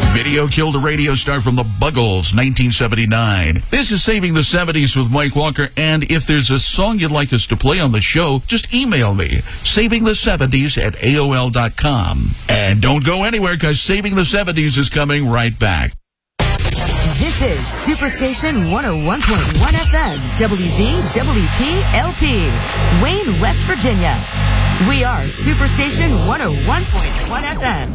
Video killed a radio star from the Buggles, 1979. This is Saving the 70s with Mike Walker, and if there's a song you'd like us to play on the show, just email me, savingthe70s@aol.com. And don't go anywhere, because Saving the 70s is coming right back. This is Superstation 101.1 FM, WVWP-LP, Wayne, West Virginia. We are Superstation 101.1 FM.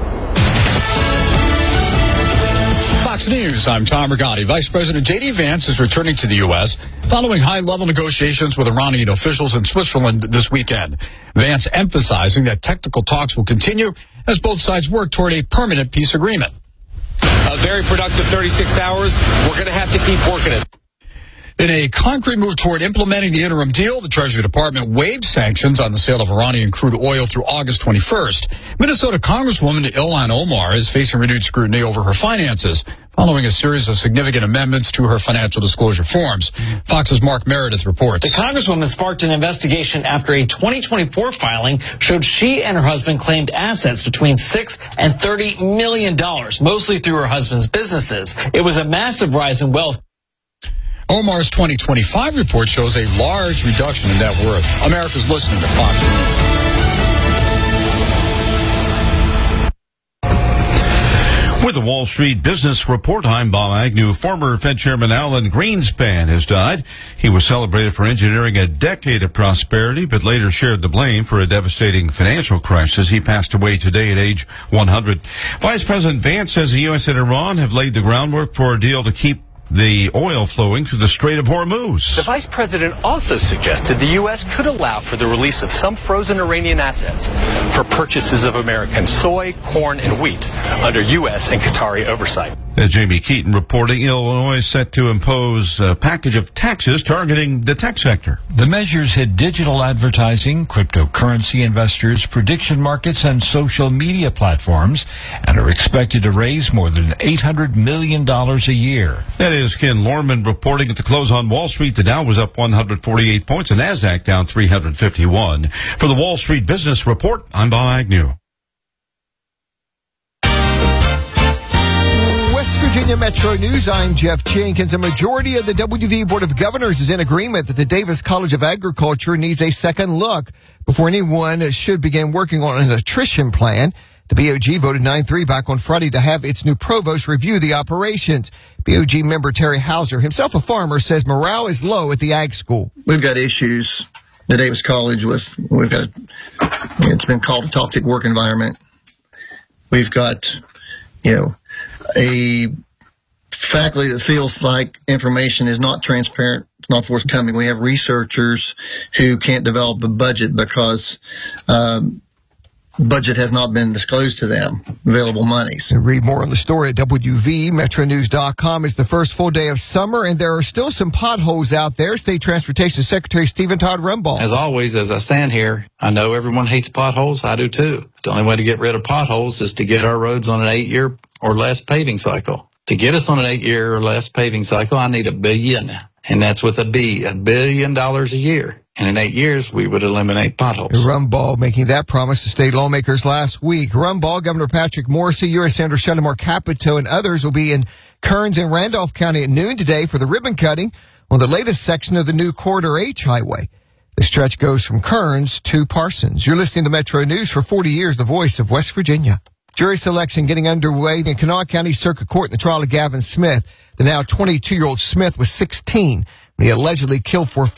Fox News, I'm Tom Rigotti. Vice President J.D. Vance is returning to the U.S. following high-level negotiations with Iranian officials in Switzerland this weekend. Vance emphasizing that technical talks will continue as both sides work toward a permanent peace agreement. A very productive 36 hours. We're going to have to keep working it. In a concrete move toward implementing the interim deal, the Treasury Department waived sanctions on the sale of Iranian crude oil through August 21st. Minnesota Congresswoman Ilhan Omar is facing renewed scrutiny over her finances following a series of significant amendments to her financial disclosure forms. Fox's Mark Meredith reports. The Congresswoman sparked an investigation after a 2024 filing showed she and her husband claimed assets between $6 and $30 million, mostly through her husband's businesses. It was a massive rise in wealth. Omar's 2025 report shows a large reduction in net worth. America's listening to Fox News. With the Wall Street Business Report, I'm Bob Agnew. Former Fed Chairman Alan Greenspan has died. He was celebrated for engineering a decade of prosperity, but later shared the blame for a devastating financial crisis. He passed away today at age 100. Vice President Vance says the U.S. and Iran have laid the groundwork for a deal to keep the oil flowing through the Strait of Hormuz. The vice president also suggested the U.S. could allow for the release of some frozen Iranian assets for purchases of American soy, corn, and wheat under U.S. and Qatari oversight. Jamie Keaton reporting Illinois is set to impose a package of taxes targeting the tech sector. The measures hit digital advertising, cryptocurrency investors, prediction markets, and social media platforms, and are expected to raise more than $800 million a year. That is Ken Lorman reporting. At the close on Wall Street, the Dow was up 148 points, and NASDAQ down 351. For the Wall Street Business Report, I'm Bob Agnew. West Virginia Metro News, I'm Jeff Jenkins. A majority of the WV Board of Governors is in agreement that the Davis College of Agriculture needs a second look before anyone should begin working on an attrition plan. The BOG voted 9-3 back on Friday to have its new provost review the operations. BOG member Terry Hauser, himself a farmer, says morale is low at the ag school. We've got issues at Davis College with, it's been called a toxic work environment. We've got, a faculty that feels like information is not transparent, it's not forthcoming. We have researchers who can't develop a budget because budget has not been disclosed to them, available monies. Read more on the story at WVMetroNews.com. It's the first full day of summer, and there are still some potholes out there. State Transportation Secretary Stephen Todd Rumbaugh. As always, as I stand here, I know everyone hates potholes. I do too. The only way to get rid of potholes is to get our roads on an 8-year or less paving cycle. To get us on an 8-year or less paving cycle, I need $1 billion. And that's with a B, $1 billion a year. And in 8 years, we would eliminate potholes. Rumbaugh making that promise to state lawmakers last week. Rumbaugh, Governor Patrick Morrisey, U.S. Senator Shalimar Capito, and others will be in Kearns and Randolph County at noon today for the ribbon cutting on the latest section of the new Corridor H highway. The stretch goes from Kearns to Parsons. You're listening to Metro News. For 40 years, the voice of West Virginia. Jury selection getting underway in Kanawha County Circuit Court in the trial of Gavin Smith. The now 22-year-old Smith was 16 when he allegedly killed 4